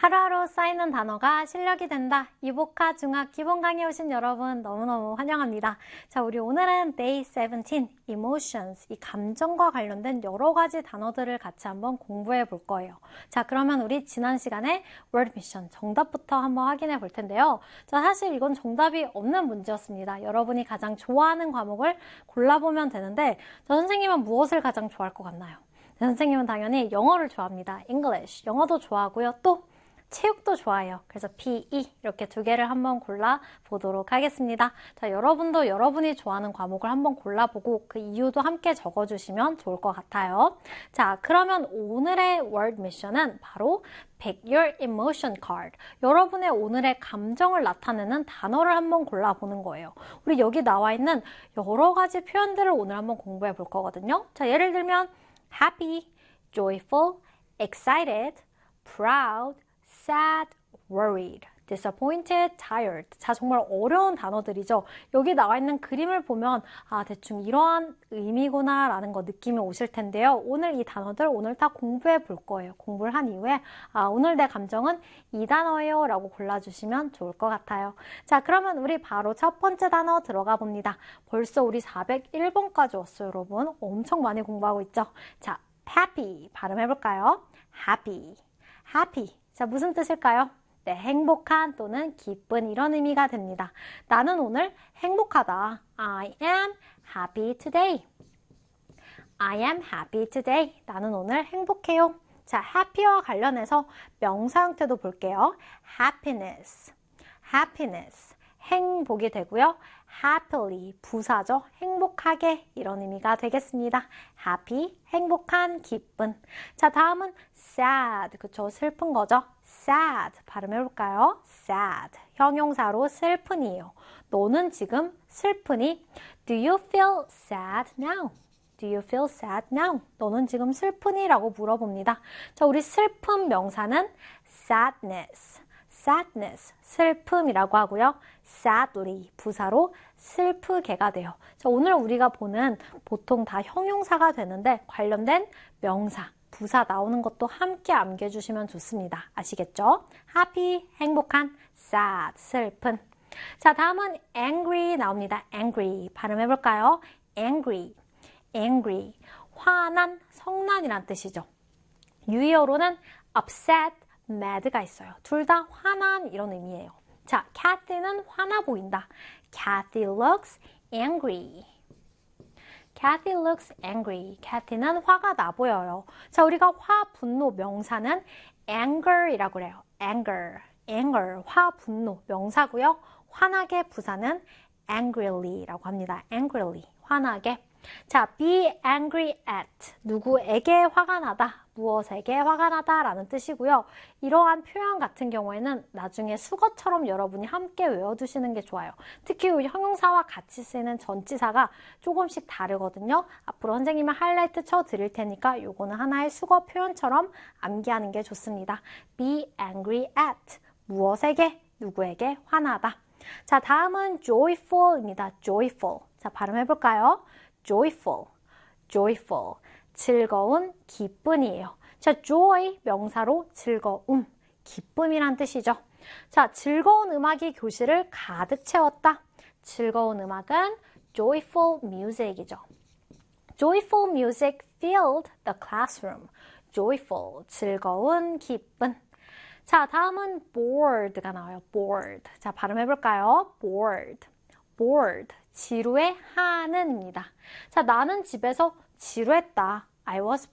하루하루 쌓이는 단어가 실력이 된다. 이보카 중학 기본 강의 오신 여러분 너무너무 환영합니다. 자, 우리 오늘은 Day 17, Emotions, 이 감정과 관련된 여러 가지 단어들을 같이 한번 공부해 볼 거예요. 자, 그러면 우리 지난 시간에 Word Mission 정답부터 한번 확인해 볼 텐데요. 자, 사실 이건 정답이 없는 문제였습니다. 여러분이 가장 좋아하는 과목을 골라보면 되는데, 저 선생님은 무엇을 가장 좋아할 것 같나요? 선생님은 당연히 영어를 좋아합니다. English, 영어도 좋아하고요. 또 체육도 좋아해요. 그래서 PE 이렇게 두 개를 한번 골라보도록 하겠습니다. 자, 여러분도 여러분이 좋아하는 과목을 한번 골라보고 그 이유도 함께 적어주시면 좋을 것 같아요. 자, 그러면 오늘의 Word Mission은 바로 Pick Your Emotion Card. 여러분의 오늘의 감정을 나타내는 단어를 한번 골라보는 거예요. 우리 여기 나와 있는 여러 가지 표현들을 오늘 한번 공부해 볼 거거든요. 자, 예를 들면 happy, joyful, excited, proud, sad, worried, disappointed, tired. 자, 정말 어려운 단어들이죠. 여기 나와 있는 그림을 보면 대충 이러한 의미구나 라는 거 느낌이 오실 텐데요. 오늘 이 단어들 오늘 다 공부해 볼 거예요. 공부를 한 이후에 오늘 내 감정은 이 단어예요 라고 골라주시면 좋을 것 같아요. 자, 그러면 우리 바로 첫 번째 단어 들어가 봅니다. 벌써 우리 401번까지 왔어요, 여러분. 엄청 많이 공부하고 있죠. 자, happy 발음해 볼까요? happy, happy. 자, 무슨 뜻일까요? 네, 행복한 또는 기쁜 이런 의미가 됩니다. 나는 오늘 행복하다. I am happy today. I am happy today. 나는 오늘 행복해요. 자, happy와 관련해서 명사 형태도 볼게요. happiness, happiness. 행복이 되고요. happily, 부사죠. 행복하게 이런 의미가 되겠습니다. happy, 행복한, 기쁜. 자, 다음은 sad, 그쵸? 슬픈 거죠. sad, 발음해볼까요? sad, 형용사로 슬픈이에요. 너는 지금 슬프니? Do you feel sad now? Do you feel sad now? 너는 지금 슬프니? 라고 물어봅니다. 자, 우리 슬픔 명사는 sadness. sadness, 슬픔이라고 하고요. sadly, 부사로 슬프게가 돼요. 자, 오늘 우리가 보는 보통 다 형용사가 되는데 관련된 명사, 부사 나오는 것도 함께 암기해주시면 좋습니다. 아시겠죠? happy, 행복한, sad, 슬픈. 자, 다음은 angry 나옵니다. angry, 발음해볼까요? angry, angry, 화난, 성난이란 뜻이죠. 유의어로는 upset, mad가 있어요. 둘 다 화난 이런 의미예요. 자, Kathy는 화나 보인다. Kathy looks angry. Kathy looks angry. Kathy는 화가 나 보여요. 자, 우리가 화, 분노 명사는 anger이라고 그래요. anger, anger, 화, 분노 명사고요. 화나게 부사는 angrily라고 합니다. angrily, 화나게. 자, be angry at, 누구에게 화가 나다, 무엇에게 화가 나다 라는 뜻이고요. 이러한 표현 같은 경우에는 나중에 수거처럼 여러분이 함께 외워두시는 게 좋아요. 특히 형용사와 같이 쓰이는 전치사가 조금씩 다르거든요. 앞으로 선생님이 하이라이트 쳐드릴 테니까 요거는 하나의 수거 표현처럼 암기하는 게 좋습니다. be angry at, 무엇에게, 누구에게 화나다. 자, 다음은 joyful입니다. joyful. 자, 발음해볼까요? joyful, joyful, 즐거운, 기쁜이에요. 자, joy 명사로 즐거움, 기쁨이란 뜻이죠. 자, 즐거운 음악이 교실을 가득 채웠다. 즐거운 음악은 joyful music이죠. joyful music filled the classroom. joyful, 즐거운, 기쁜. 자, 다음은 bored가 나와요. bored. 자, 발음해볼까요? bored, bored. 지루해 하는입니다. 자, 나는 집에서 지루했다. I was